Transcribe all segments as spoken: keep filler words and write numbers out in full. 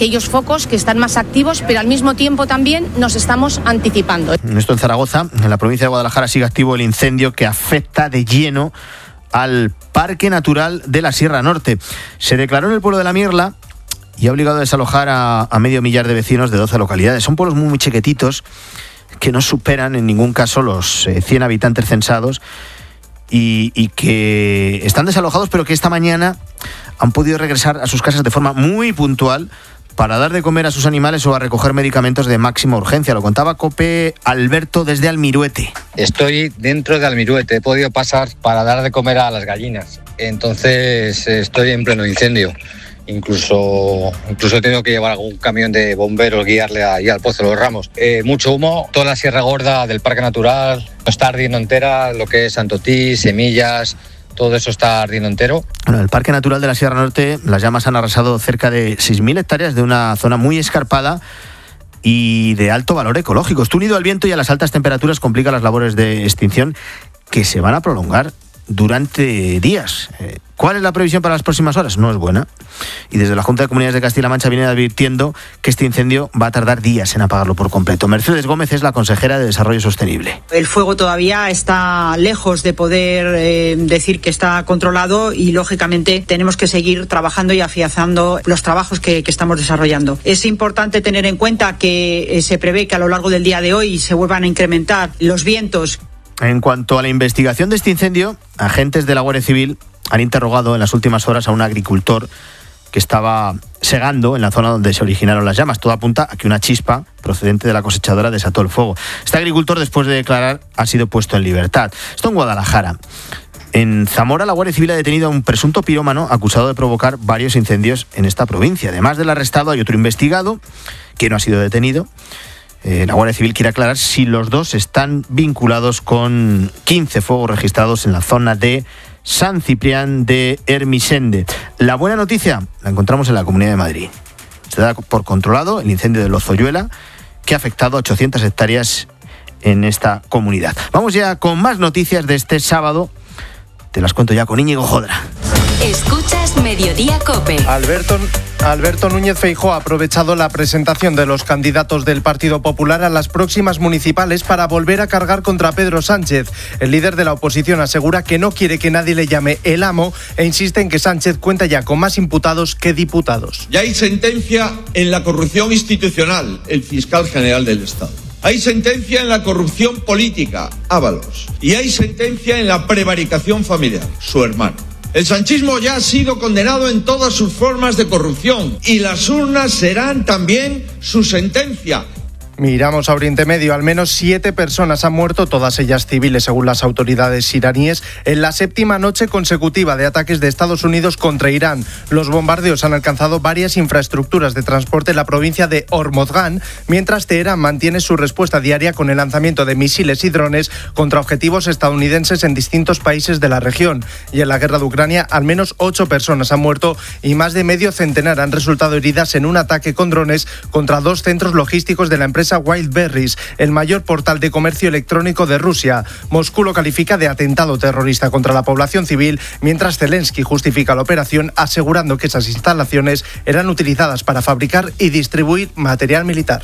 aquellos focos que están más activos, pero al mismo tiempo también nos estamos anticipando. Esto en Zaragoza, en la provincia de Guadalajara, sigue activo el incendio que afecta de lleno al Parque Natural de la Sierra Norte. Se declaró en el pueblo de La Mirla y ha obligado a desalojar a, a medio millar de vecinos de doce localidades. Son pueblos muy, muy chiquititos que no superan en ningún caso los eh, cien habitantes censados y, y que están desalojados, pero que esta mañana han podido regresar a sus casas de forma muy puntual para dar de comer a sus animales o a recoger medicamentos de máxima urgencia. Lo contaba COPE Alberto desde Almiruete. Estoy dentro de Almiruete, he podido pasar para dar de comer a las gallinas, entonces estoy en pleno incendio. Incluso, incluso he tenido que llevar algún camión de bomberos, guiarle ahí al Pozo de los Ramos. Eh, mucho humo, toda la Sierra Gorda del Parque Natural está ardiendo entera, lo que es Santotí, Semillas, todo eso está ardiendo entero. Bueno, en el Parque Natural de la Sierra Norte, las llamas han arrasado cerca de seis mil hectáreas de una zona muy escarpada y de alto valor ecológico. Esto, unido al viento y a las altas temperaturas, complica las labores de extinción que se van a prolongar durante días. Eh, ¿Cuál es la previsión para las próximas horas? No es buena. Y desde la Junta de Comunidades de Castilla-La Mancha viene advirtiendo que este incendio va a tardar días en apagarlo por completo. Mercedes Gómez es la consejera de Desarrollo Sostenible. El fuego todavía está lejos de poder eh, decir que está controlado y, lógicamente, tenemos que seguir trabajando y afianzando los trabajos que, que estamos desarrollando. Es importante tener en cuenta que eh, se prevé que a lo largo del día de hoy se vuelvan a incrementar los vientos. En cuanto a la investigación de este incendio, agentes de la Guardia Civil han interrogado en las últimas horas a un agricultor que estaba segando en la zona donde se originaron las llamas. Todo apunta a que una chispa procedente de la cosechadora desató el fuego. Este agricultor, después de declarar, ha sido puesto en libertad. Esto en Guadalajara. En Zamora, la Guardia Civil ha detenido a un presunto pirómano acusado de provocar varios incendios en esta provincia. Además del arrestado, hay otro investigado que no ha sido detenido. Eh, la Guardia Civil quiere aclarar si los dos están vinculados con quince fuegos registrados en la zona de San Ciprián de Hermisende. La buena noticia la encontramos en la Comunidad de Madrid. Se da por controlado el incendio de Lozoyuela, que ha afectado a ochocientas hectáreas en esta comunidad. Vamos ya con más noticias de este sábado. Te las cuento ya con Íñigo Jodra. Escuchas Mediodía COPE. Alberto, Alberto Núñez Feijóo ha aprovechado la presentación de los candidatos del Partido Popular a las próximas municipales para volver a cargar contra Pedro Sánchez. El líder de la oposición asegura que no quiere que nadie le llame el amo e insiste en que Sánchez cuenta ya con más imputados que diputados. Ya hay sentencia en la corrupción institucional, el fiscal general del Estado. Hay sentencia en la corrupción política, Ábalos. Y hay sentencia en la prevaricación familiar, su hermano. El sanchismo ya ha sido condenado en todas sus formas de corrupción y las urnas serán también su sentencia. Miramos a Oriente Medio. Al menos siete personas han muerto, todas ellas civiles según las autoridades iraníes, en la séptima noche consecutiva de ataques de Estados Unidos contra Irán. Los bombardeos han alcanzado varias infraestructuras de transporte en la provincia de Hormozgan, mientras Teherán mantiene su respuesta diaria con el lanzamiento de misiles y drones contra objetivos estadounidenses en distintos países de la región. Y en la guerra de Ucrania, al menos ocho personas han muerto y más de medio centenar han resultado heridas en un ataque con drones contra dos centros logísticos de la empresa Wildberries, el mayor portal de comercio electrónico de Rusia. Moscú lo califica de atentado terrorista contra la población civil, mientras Zelensky justifica la operación asegurando que esas instalaciones eran utilizadas para fabricar y distribuir material militar.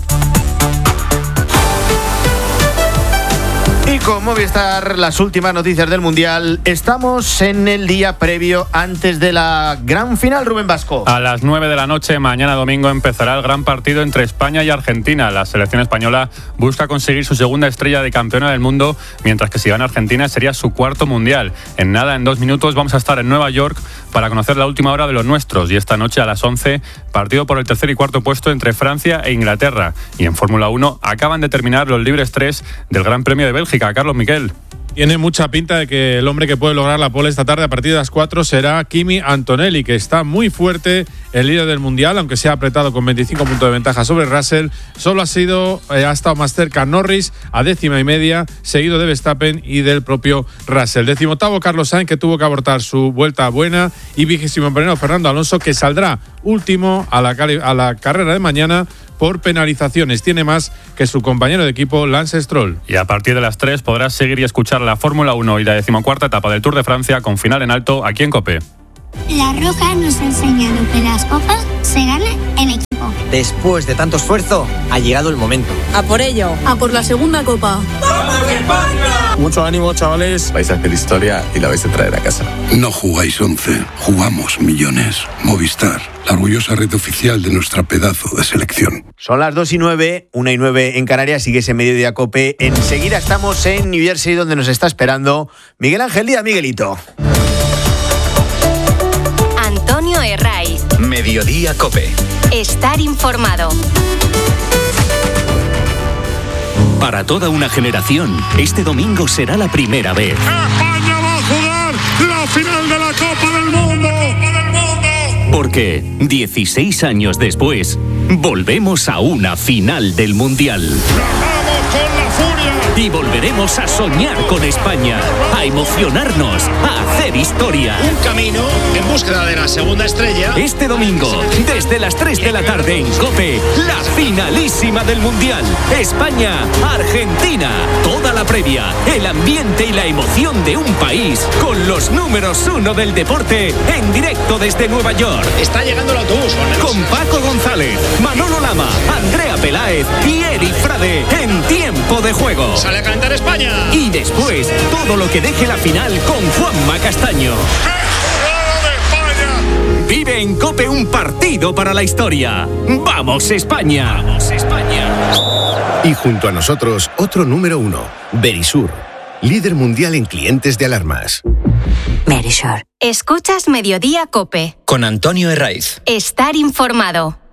Y con Movistar, las últimas noticias del Mundial. Estamos en el día previo antes de la gran final, Rubén Vasco. A las nueve de la noche, mañana domingo, empezará el gran partido entre España y Argentina. La selección española busca conseguir su segunda estrella de campeona del mundo, mientras que si gana Argentina sería su cuarto Mundial. En nada, en dos minutos, vamos a estar en Nueva York para conocer la última hora de los nuestros. Y esta noche a las once, partido por el tercer y cuarto puesto entre Francia e Inglaterra. Y en Fórmula uno acaban de terminar los libres tres del Gran Premio de Bélgica. Carlos Miquel. Tiene mucha pinta de que el hombre que puede lograr la pole esta tarde a partir de las cuatro será Kimi Antonelli, que está muy fuerte, el líder del Mundial, aunque se ha apretado con veinticinco puntos de ventaja sobre Russell. Solo ha sido, eh, ha estado más cerca Norris a décima y media, seguido de Verstappen y del propio Russell. Decimoctavo Carlos Sainz, que tuvo que abortar su vuelta buena, y vigésimo primero Fernando Alonso, que saldrá último a la, a la carrera de mañana por penalizaciones. Tiene más que su compañero de equipo Lance Stroll. Y a partir de las tres podrás seguir y escuchar la Fórmula uno y la decimocuarta etapa del Tour de Francia con final en alto aquí en COPE. La Roja nos ha enseñado que las copas se ganan en equipo. Después de tanto esfuerzo, ha llegado el momento. A por ello. A por la segunda copa. ¡Vamos España! Mucho ánimo, chavales. Vais a hacer historia y la vais a traer a casa. No jugáis once, jugamos millones. Movistar, la orgullosa red oficial de nuestra pedazo de selección. Son las dos y nueve, una y nueve en Canarias, sigues en Mediodía Cope. Enseguida estamos en New Jersey, donde nos está esperando Miguel Ángel Díaz. Miguelito. Antonio Herraiz. Mediodía Cope. Estar informado. Para toda una generación, este domingo será la primera vez. España va a jugar la final de la Copa del Mundo. Porque dieciséis años después, volvemos a una final del Mundial. ¡Vamos con la furia! Y volveremos a soñar con España, a emocionarnos, a hacer historia. Un camino en búsqueda de la segunda estrella. Este domingo, desde las tres de la tarde en COPE, la finalísima del Mundial. España-Argentina. Toda la previa, el ambiente y la emoción de un país con los números uno del deporte en directo desde Nueva York. Está llegando el autobús. Con Paco González, Manolo Lama, Andrea Peláez y Eric Frade en tiempo de juego. Sale a cantar España. Y después, todo lo que deje la final con Juanma Castaño. Vive en COPE un partido para la historia. ¡Vamos, España! ¡Vamos, España! Y junto a nosotros, otro número uno, Verisur, líder mundial en clientes de alarmas. Verisur. Escuchas Mediodía Cope. Con Antonio Herraiz. Estar informado.